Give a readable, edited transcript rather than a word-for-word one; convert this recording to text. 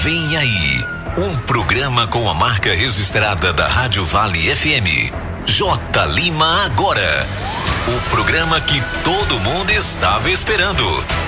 Vem aí, um programa com a marca registrada da Rádio Vale FM. J Lima Agora. O programa que todo mundo estava esperando.